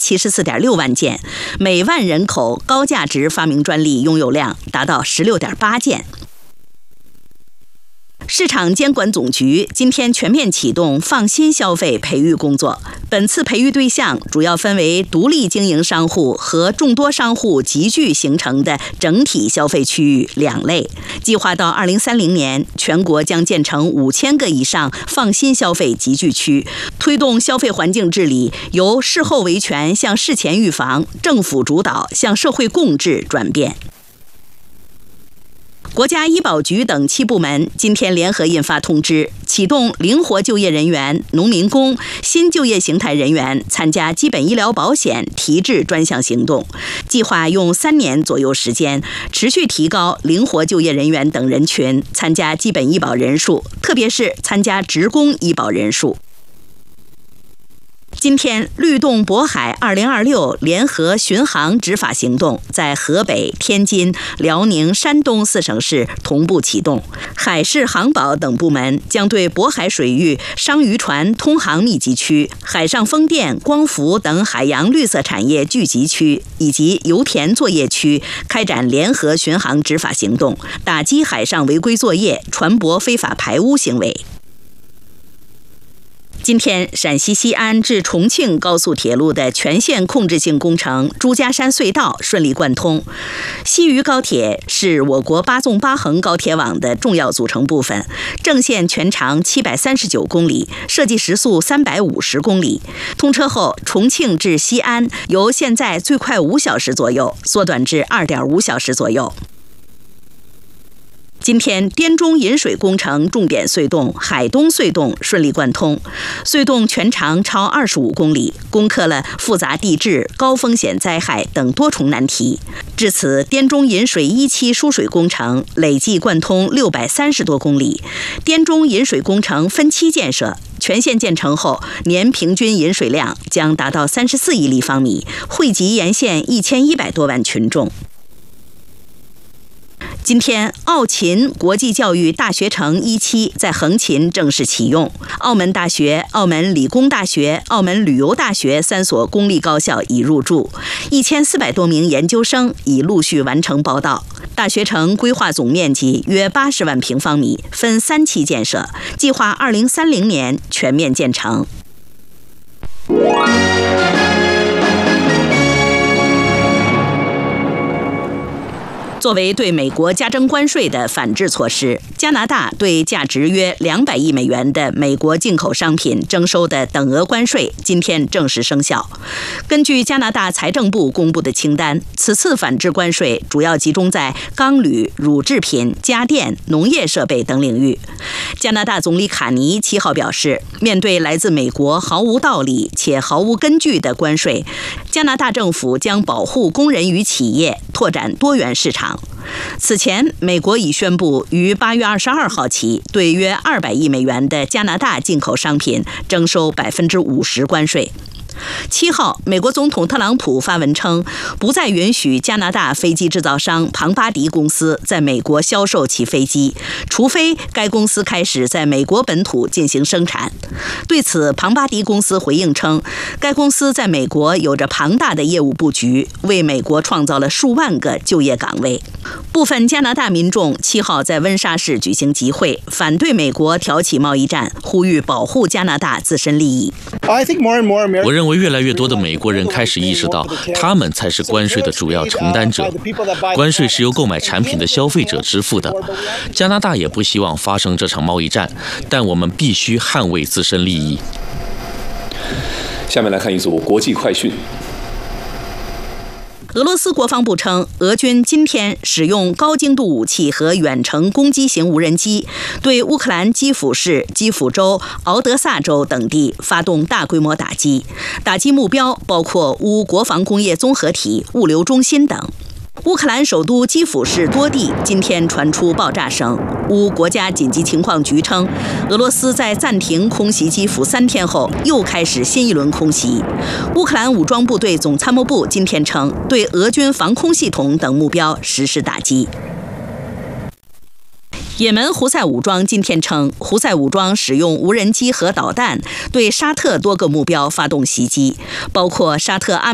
74.6万件，每万人口高价值发明专利拥有量达到16.8件。市场监管总局今天全面启动放心消费培育工作。本次培育对象主要分为独立经营商户和众多商户集聚形成的整体消费区域两类。计划到2030年，全国将建成5000个以上放心消费集聚区，推动消费环境治理由事后维权向事前预防、政府主导向社会共治转变。国家医保局等7部门今天联合印发通知，启动灵活就业人员、农民工、新就业形态人员参加基本医疗保险提质专项行动，计划用3年左右时间，持续提高灵活就业人员等人群参加基本医保人数，特别是参加职工医保人数。今天，律动渤海2026联合巡航执法行动在河北、天津、辽宁、山东4省市同步启动。海事航保等部门将对渤海水域商渔船通航密集区、海上风电、光伏等海洋绿色产业聚集区以及油田作业区开展联合巡航执法行动，打击海上违规作业、船舶非法排污行为。今天，陕西西安至重庆高速铁路的全线控制性工程朱家山隧道顺利贯通。西渝高铁是我国8纵8横高铁网的重要组成部分，正线全长739公里，设计时速350公里。通车后，重庆至西安由现在最快5小时左右缩短至2.5小时左右。今天，滇中引水工程重点隧洞海东隧洞顺利贯通，隧洞全长超25公里，攻克了复杂地质、高风险灾害等多重难题。至此，滇中引水1期输水工程累计贯通630多公里，滇中引水工程分期建设，全线建成后，年平均引水量将达到34亿立方米，惠及沿线1100多万群众。今天，澳秦国际教育大学城1期在横琴正式启用。澳门大学、澳门理工大学、澳门旅游大学3所公立高校已入驻，1400多名研究生已陆续完成报到。大学城规划总面积约80万平方米，分3期建设，计划2030年全面建成。作为对美国加征关税的反制措施，加拿大对价值约200亿美元的美国进口商品征收的等额关税今天正式生效。根据加拿大财政部公布的清单，此次反制关税主要集中在钢铝、乳制品、家电、农业设备等领域。加拿大总理卡尼7号表示，面对来自美国毫无道理且毫无根据的关税，加拿大政府将保护工人与企业，拓展多元市场。此前，美国已宣布于8月22号起，对约200亿美元的加拿大进口商品征收50%关税。7号，美国总统特朗普发文称，不再允许加拿大飞机制造商庞巴迪公司在美国销售其飞机，除非该公司开始在美国本土进行生产。对此，庞巴迪公司回应称，该公司在美国有着庞大的业务布局，为美国创造了数万个就业岗位。部分加拿大民众7号在温莎市举行集会，反对美国挑起贸易战，呼吁保护加拿大自身利益。 我认为越来越多的美国人开始意识到，他们才是关税的主要承担者。关税是由购买产品的消费者支付的。加拿大也不希望发生这场贸易战，但我们必须捍卫自身利益。 下面来看一组国际快讯。 俄罗斯国防部称，俄军今天使用高精度武器和远程攻击型无人机，对乌克兰基辅市、基辅州、敖德萨州等地发动大规模打击，打击目标包括乌国防工业综合体、物流中心等。乌克兰首都基辅市多地今天传出爆炸声。乌国家紧急情况局称，俄罗斯在暂停空袭基辅3天后，又开始新一轮空袭。乌克兰武装部队总参谋部今天称，对俄军防空系统等目标实施打击。也门胡塞武装今天称，胡塞武装使用无人机和导弹对沙特多个目标发动袭击，包括沙特阿